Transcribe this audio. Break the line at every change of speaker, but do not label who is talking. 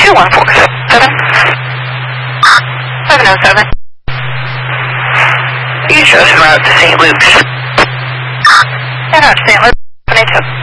2147. 707. You chose en route to St. Luke's. Head out to St. Luke's.